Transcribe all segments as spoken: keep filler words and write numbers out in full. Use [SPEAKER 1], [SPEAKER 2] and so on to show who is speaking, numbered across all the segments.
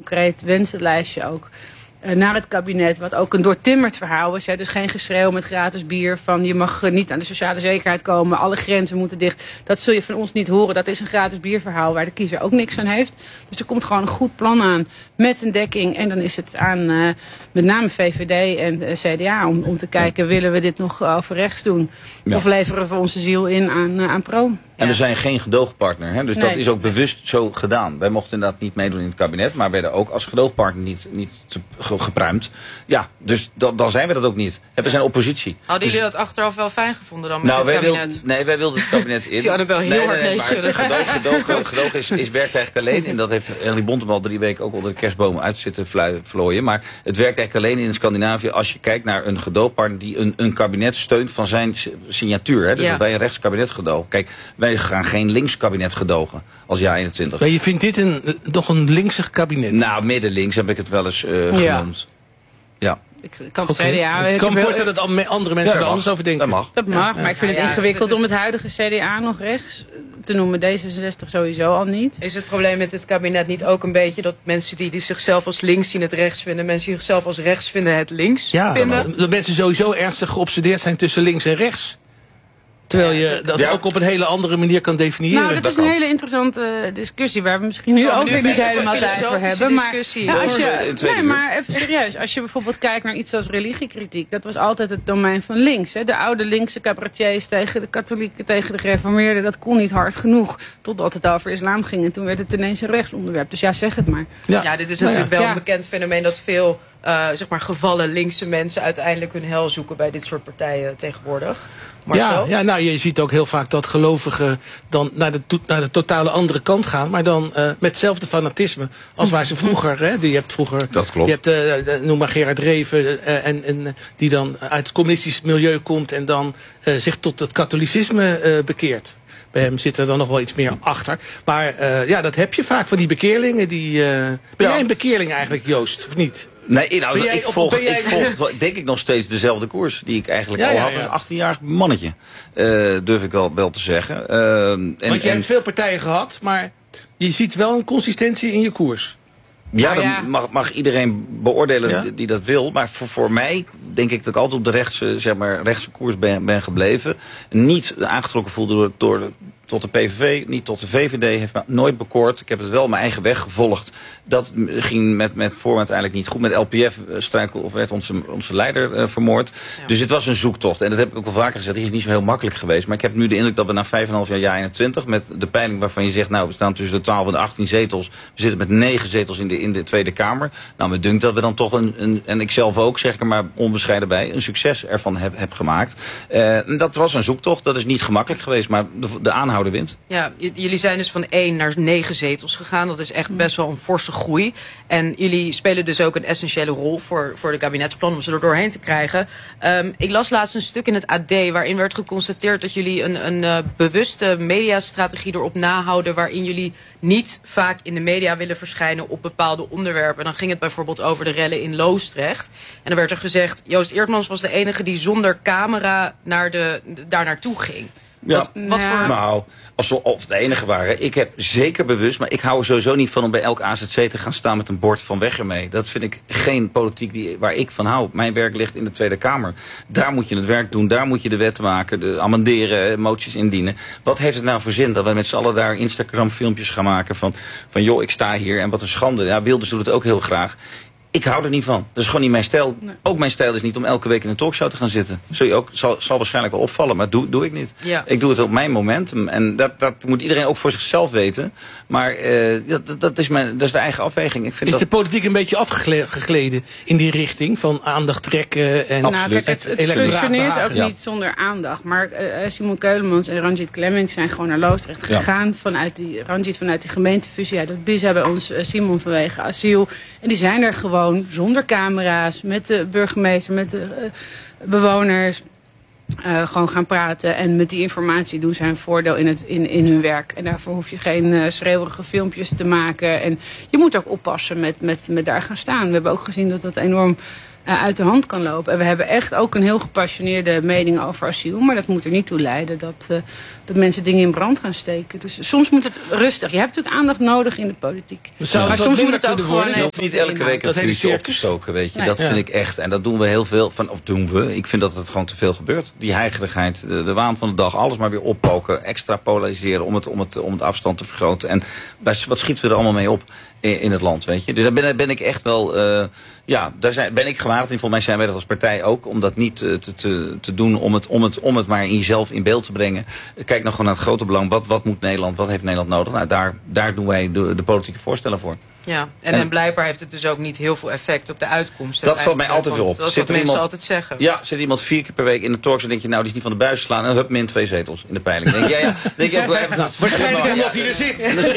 [SPEAKER 1] concreet wensenlijstje ook uh, naar het kabinet. Wat ook een doortimmerd verhaal is. Hè. Dus geen geschreeuw met gratis bier van je mag uh, niet aan de sociale zekerheid komen. Alle grenzen moeten dicht. Dat zul je van ons niet horen. Dat is een gratis bierverhaal waar de kiezer ook niks aan heeft. Dus er komt gewoon een goed plan aan met een dekking. En dan is het aan uh, met name V V D en uh, C D A om, om te kijken, willen we dit nog over rechts doen? Ja. Of leveren we onze ziel in aan, uh, aan Pro?
[SPEAKER 2] En we zijn geen gedoogpartner, hè? Dus nee. Dat is ook bewust zo gedaan. Wij mochten inderdaad niet meedoen in het kabinet, maar werden ook als gedoogpartner niet, niet gepruimd. Ja, dus dan, dan zijn we dat ook niet. We zijn oppositie.
[SPEAKER 3] Hadden
[SPEAKER 2] dus,
[SPEAKER 3] jullie dat achteraf wel fijn gevonden dan met
[SPEAKER 2] nou,
[SPEAKER 3] het kabinet?
[SPEAKER 2] Wilden, nee, wij wilden het kabinet in.
[SPEAKER 3] Ze hadden wel heel
[SPEAKER 2] nee,
[SPEAKER 3] hard
[SPEAKER 2] nee, nee,
[SPEAKER 3] schudden.
[SPEAKER 2] Gedoog, gedoog, gedoog is, is werkt eigenlijk alleen. En dat heeft Henry Bontebal drie weken ook onder de kerstboom uit zitten vlooien. Maar het werkt eigenlijk alleen in Scandinavië als je kijkt naar een gedoogpartner die een, een kabinet steunt van zijn signatuur. Hè? Dus ja. Bij een rechtskabinet gedoog. Kijk, wij gaan geen links kabinet gedogen als jaar eenentwintig.
[SPEAKER 4] Maar je vindt dit een, nog een linkse kabinet?
[SPEAKER 2] Nou, middenlinks heb ik het wel eens uh,
[SPEAKER 1] ja.
[SPEAKER 2] genoemd. Ja.
[SPEAKER 1] Ik kan het okay. C D A...
[SPEAKER 4] Ik kan me voorstellen dat andere mensen
[SPEAKER 2] ja,
[SPEAKER 4] er anders over denken.
[SPEAKER 2] Dat mag.
[SPEAKER 1] Dat mag, ja. Maar ik vind ja, het ingewikkeld het is... om het huidige C D A nog rechts te noemen. D zesenzestig sowieso al niet.
[SPEAKER 3] Is het probleem met het kabinet niet ook een beetje dat mensen die, die zichzelf als links zien het rechts vinden, mensen die zichzelf als rechts vinden het links
[SPEAKER 4] ja,
[SPEAKER 3] vinden?
[SPEAKER 4] Dat mensen sowieso ernstig geobsedeerd zijn tussen links en rechts. Terwijl je dat ja. ook op een hele andere manier kan definiëren.
[SPEAKER 1] Nou, dat, dat is een kan. hele interessante uh, discussie waar we misschien nu oh, ook weer niet helemaal tijd voor hebben. Maar, ja, als je, nee, maar even serieus. Als je bijvoorbeeld kijkt naar iets als religiekritiek. Dat was altijd het domein van links. Hè. De oude linkse cabaretiers tegen de katholieken, tegen de gereformeerden. Dat kon niet hard genoeg. Totdat het over islam ging. En toen werd het ineens een rechtsonderwerp. Dus ja, zeg het maar.
[SPEAKER 3] Ja, ja dit is natuurlijk
[SPEAKER 1] nou, ja.
[SPEAKER 3] wel een bekend fenomeen dat veel uh, zeg maar gevallen linkse mensen uiteindelijk hun hel zoeken bij dit soort partijen tegenwoordig.
[SPEAKER 4] Ja, ja, nou, je ziet ook heel vaak dat gelovigen dan naar de, naar de totale andere kant gaan. Maar dan uh, met hetzelfde fanatisme als waar ze vroeger... Hè, je hebt vroeger...
[SPEAKER 2] Dat klopt.
[SPEAKER 4] Je hebt, uh, noem maar Gerard Reven, uh, en, en, die dan uit het communistisch milieu komt en dan uh, zich tot het katholicisme uh, bekeert. Bij hem zit er dan nog wel iets meer achter. Maar uh, ja, dat heb je vaak van die bekeerlingen. Die, uh, ben ja. jij een bekeerling eigenlijk, Joost, of niet?
[SPEAKER 2] Nee, nou,
[SPEAKER 4] jij,
[SPEAKER 2] ik, volg,
[SPEAKER 4] jij...
[SPEAKER 2] ik volg denk ik nog steeds dezelfde koers die ik eigenlijk
[SPEAKER 4] ja,
[SPEAKER 2] al
[SPEAKER 4] ja,
[SPEAKER 2] had
[SPEAKER 4] ja.
[SPEAKER 2] als achttienjarig mannetje. Uh, durf ik wel, wel te zeggen. Uh, en,
[SPEAKER 4] Want je
[SPEAKER 2] en...
[SPEAKER 4] hebt veel partijen gehad, maar je ziet wel een consistentie in je koers.
[SPEAKER 2] Ja, dan ja. Mag, mag iedereen beoordelen ja. die, die dat wil. Maar voor, voor mij denk ik dat ik altijd op de rechtse, zeg maar, rechtse koers ben, ben gebleven. Niet aangetrokken voelde door, door de, tot de P V V, niet tot de V V D. Heeft me nooit bekoord. Ik heb het wel mijn eigen weg gevolgd. Dat ging met, met Forum uiteindelijk niet goed. Met L P F struikel, of werd onze, onze leider uh, vermoord. Ja. Dus het was een zoektocht. En dat heb ik ook wel vaker gezegd. Het is niet zo heel makkelijk geweest. Maar ik heb nu de indruk dat we na vijf en een half jaar, jaar eenentwintig... met de peiling waarvan je zegt, nou, we staan tussen de twaalf en de achttien zetels. We zitten met negen zetels in de, in de Tweede Kamer. Nou, me dunkt dat we dan toch een, een en ik zelf ook, zeg ik er maar onbescheiden bij, een succes ervan heb, heb gemaakt. Uh, dat was een zoektocht. Dat is niet gemakkelijk geweest, maar de, de aanhouder wint.
[SPEAKER 3] Ja, j- jullie zijn dus van één naar negen zetels gegaan. Dat is echt best wel een forse groei. En jullie spelen dus ook een essentiële rol voor, voor de kabinetsplan om ze er doorheen te krijgen. Um, ik las laatst een stuk in het A D waarin werd geconstateerd dat jullie een, een uh, bewuste mediastrategie erop nahouden waarin jullie niet vaak in de media willen verschijnen op bepaalde onderwerpen. En dan ging het bijvoorbeeld over de rellen in Loosdrecht. En dan werd er gezegd, Joost Eertmans was de enige die zonder camera naar de, daar naartoe ging.
[SPEAKER 2] Ja,
[SPEAKER 3] wat, wat
[SPEAKER 1] ja.
[SPEAKER 3] voor...
[SPEAKER 2] Nou, als we of de enige waren. Ik heb zeker bewust, maar ik hou er sowieso niet van om bij elk A Z C te gaan staan met een bord van weg ermee. Dat vind ik geen politiek die, waar ik van hou. Mijn werk ligt in de Tweede Kamer. Daar moet je het werk doen, daar moet je de wetten maken, de amenderen, moties indienen. Wat heeft het nou voor zin dat we met z'n allen daar Instagram filmpjes gaan maken van, van joh, ik sta hier en wat een schande. Ja, Wilders doet het ook heel graag. Ik hou er niet van. Dat is gewoon niet mijn stijl. Nee. Ook mijn stijl is niet om elke week in een talkshow te gaan zitten. Zul je ook, zal, zal waarschijnlijk wel opvallen, maar doe, doe ik niet. Ja. Ik doe het op mijn momentum. En dat, dat moet iedereen ook voor zichzelf weten. Maar uh, dat, dat, is mijn, dat is de eigen afweging. Ik vind
[SPEAKER 4] is
[SPEAKER 2] dat...
[SPEAKER 4] de politiek een beetje afgegleden in die richting van aandacht trekken en
[SPEAKER 1] nou, kijk, het, het, het functioneert ook
[SPEAKER 2] ja.
[SPEAKER 1] niet zonder aandacht. Maar uh, Simon Keulemans en Ranjit Klemming zijn gewoon naar Loosdrecht gegaan. Ja. Vanuit die, Ranjit vanuit die gemeentefusie. Ja, dat Biza bij ons, uh, Simon vanwege asiel. En die zijn er gewoon zonder camera's, met de burgemeester, met de uh, bewoners. Uh, gewoon gaan praten en met die informatie doen zij een voordeel in, het, in, in hun werk. En daarvoor hoef je geen uh, schreeuwerige filmpjes te maken. En je moet ook oppassen met, met, met daar gaan staan. We hebben ook gezien dat dat enorm uh, uit de hand kan lopen. En we hebben echt ook een heel gepassioneerde mening over asiel. Maar dat moet er niet toe leiden dat, uh, dat mensen dingen in brand gaan steken. Dus soms moet het rustig. Je hebt natuurlijk aandacht nodig in de politiek.
[SPEAKER 4] Zou
[SPEAKER 1] maar soms moet het ook gewoon...
[SPEAKER 2] Je hoeft niet elke week een vuurtje opgestoken, weet je. Nee. Dat vind ja. ik echt. En dat doen we heel veel van. Of doen we. Ik vind dat het gewoon te veel gebeurt. Die heigerigheid, de, de waan van de dag, alles maar weer oppoken, extra polariseren om het, om het, om het afstand te vergroten. En wat schieten we er allemaal mee op in, in het land, weet je. Dus daar ben, ben ik echt wel, uh, ja, daar zijn, ben ik gewaagd in. Volgens mij zijn wij dat als partij ook, om dat niet uh, te, te, te doen, om het, om, het, om het maar in jezelf in beeld te brengen. Kijk nou gewoon naar het grote belang. Wat, wat moet Nederland, wat heeft Nederland nodig? Nou, daar, daar doen wij de, de politieke voorstellen voor.
[SPEAKER 3] Ja, en, en, en blijkbaar heeft het dus ook niet heel veel effect op de uitkomst.
[SPEAKER 2] Dat valt mij altijd weer op.
[SPEAKER 3] Dat is wat mensen
[SPEAKER 2] iemand,
[SPEAKER 3] altijd zeggen.
[SPEAKER 2] Ja, zit iemand vier keer per week in de talks en denk je, nou, die is niet van de buis slaan. En hup, min twee zetels in de peiling. Denk je, ja, ja. Denk je, ja, ja, ja.
[SPEAKER 4] Waarschijnlijk omdat hij er zit.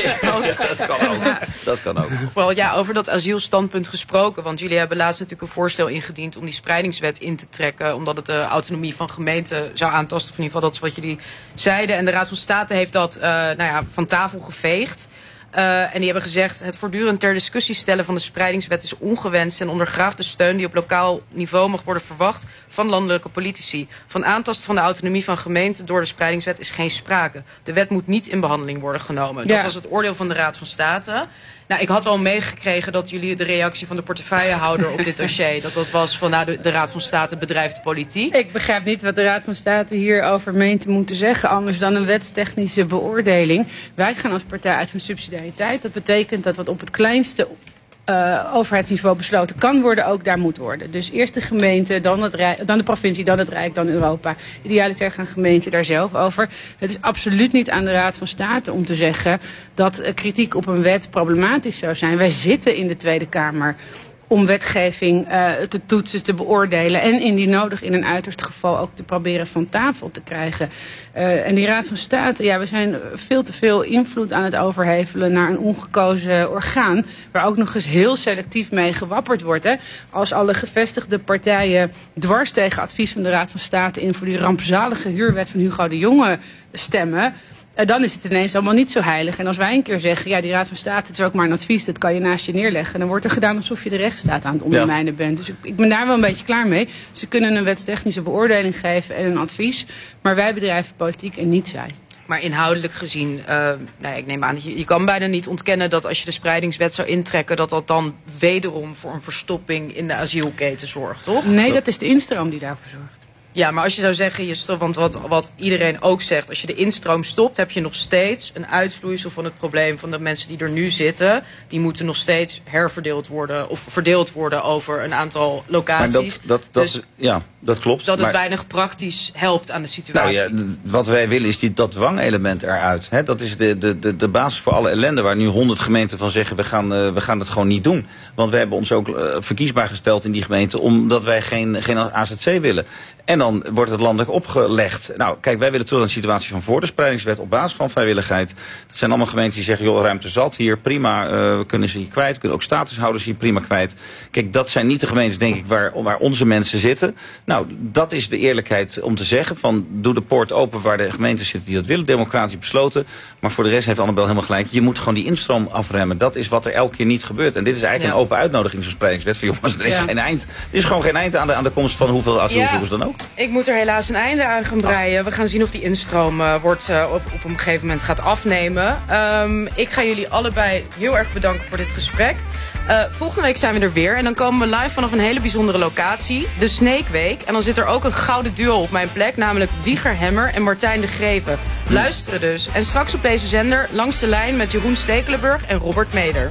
[SPEAKER 2] Dat kan ook. Dat kan ook.
[SPEAKER 3] Wel, ja, over dat asielstandpunt gesproken. Want jullie hebben laatst natuurlijk een voorstel ingediend om die spreidingswet in te trekken. Omdat het de autonomie van gemeenten zou aantasten. Of in ieder geval, dat is wat jullie zeiden. En de Raad van State heeft dat uh, nou ja, van tafel geveegd. Uh, en die hebben gezegd, het voortdurend ter discussie stellen van de spreidingswet is ongewenst en ondergraaft de steun die op lokaal niveau mag worden verwacht van landelijke politici. Van aantasten van de autonomie van gemeenten door de spreidingswet is geen sprake. De wet moet niet in behandeling worden genomen. Ja. Dat was het oordeel van de Raad van State. Nou, ik had al meegekregen dat jullie de reactie van de portefeuillehouder op dit dossier, dat dat was van nou, de, de Raad van State bedrijft de politiek.
[SPEAKER 1] Ik begrijp niet wat de Raad van State hierover meent te moeten zeggen, anders dan een wetstechnische beoordeling. Wij gaan als partij uit van subsidiariteit. Dat betekent dat wat op het kleinste Uh, overheidsniveau besloten kan worden, ook daar moet worden. Dus eerst de gemeente, dan, het Rijk, dan de provincie, dan het Rijk, dan Europa. Idealiter gaan gemeenten daar zelf over. Het is absoluut niet aan de Raad van State om te zeggen dat uh, kritiek op een wet problematisch zou zijn. Wij zitten in de Tweede Kamer om wetgeving uh, te toetsen, te beoordelen en indien nodig in een uiterst geval ook te proberen van tafel te krijgen. Uh, en die Raad van State, ja, we zijn veel te veel invloed aan het overhevelen naar een ongekozen orgaan, waar ook nog eens heel selectief mee gewapperd wordt. Hè. Als alle gevestigde partijen dwars tegen advies van de Raad van State in voor die rampzalige huurwet van Hugo de Jonge stemmen, Uh, dan is het ineens allemaal niet zo heilig. En als wij een keer zeggen, ja, die Raad van State, het is ook maar een advies, dat kan je naast je neerleggen, dan wordt er gedaan alsof je de rechtsstaat aan het ondermijnen ja. bent. Dus ik, ik ben daar wel een beetje klaar mee. Ze kunnen een wetstechnische beoordeling geven en een advies, maar wij bedrijven politiek en niet zij.
[SPEAKER 3] Maar inhoudelijk gezien, uh, nou ja, ik neem aan, je, je kan bijna niet ontkennen dat als je de spreidingswet zou intrekken, dat dat dan wederom voor een verstopping in de asielketen zorgt, toch?
[SPEAKER 1] Nee, dat is de instroom die daarvoor zorgt.
[SPEAKER 3] Ja, maar als je zou zeggen, je stop, want wat, wat iedereen ook zegt, als je de instroom stopt, heb je nog steeds een uitvloeisel van het probleem van de mensen die er nu zitten. Die moeten nog steeds herverdeeld worden of verdeeld worden over een aantal locaties.
[SPEAKER 2] Maar dat, dat, dat,
[SPEAKER 3] dus
[SPEAKER 2] ja, dat klopt.
[SPEAKER 3] Dat het
[SPEAKER 2] maar
[SPEAKER 3] weinig praktisch helpt aan de situatie.
[SPEAKER 2] Nou ja, wat wij willen is die, dat dwangelement eruit. He, dat is de, de, de, de basis voor alle ellende waar nu honderd gemeenten van zeggen, we gaan, uh, we gaan het gewoon niet doen. Want we hebben ons ook uh, verkiesbaar gesteld in die gemeente omdat wij geen, geen A Z C willen. En dan wordt het landelijk opgelegd. Nou, kijk, wij willen terug naar de situatie van voor de spreidingswet op basis van vrijwilligheid. Dat zijn allemaal gemeenten die zeggen, joh, ruimte zat hier, prima, uh, we kunnen ze hier kwijt. We kunnen ook statushouders hier prima kwijt. Kijk, dat zijn niet de gemeentes, denk ik, waar, waar onze mensen zitten. Nou, dat is de eerlijkheid om te zeggen, van doe de poort open waar de gemeenten zitten die dat willen, democratisch besloten. Maar voor de rest heeft Annabel helemaal gelijk. Je moet gewoon die instroom afremmen. Dat is wat er elke keer niet gebeurt. En dit is eigenlijk ja. een open uitnodiging, zo'n spreidingswet. Van jongens, er is ja. geen eind. Er is gewoon geen eind aan de, aan de komst van hoeveel asielzoekers ja. dan ook.
[SPEAKER 3] Ik moet er helaas een einde aan gaan breien. We gaan zien of die instroom uh, wordt, uh, op, op een gegeven moment gaat afnemen. Um, ik ga jullie allebei heel erg bedanken voor dit gesprek. Uh, volgende week zijn we er weer. En dan komen we live vanaf een hele bijzondere locatie. De Snake Week. En dan zit er ook een gouden duo op mijn plek. Namelijk Wieger Hemmer en Martijn de Greven. Luisteren dus. En straks op deze zender Langs de Lijn met Jeroen Stekelenburg en Robert Meder.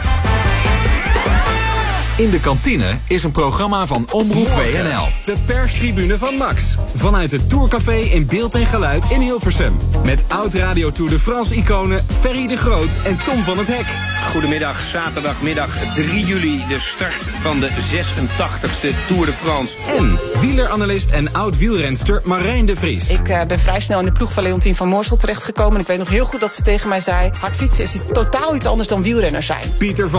[SPEAKER 5] In de kantine is een programma van Omroep W N L. De perstribune van Max. Vanuit het Tourcafé in Beeld en Geluid in Hilversum. Met oud-radio Tour de France-iconen Ferry de Groot en Tom van het Hek.
[SPEAKER 6] Goedemiddag, zaterdagmiddag drie juli, de start van de zesentachtigste Tour de France.
[SPEAKER 5] En wieleranalist en oud-wielrenster Marijn de Vries.
[SPEAKER 7] Ik uh, ben vrij snel in de ploeg van Leontien van Moorsel terechtgekomen. En ik weet nog heel goed dat ze tegen mij zei, hard fietsen is totaal iets anders dan wielrenners zijn.
[SPEAKER 5] Pieter van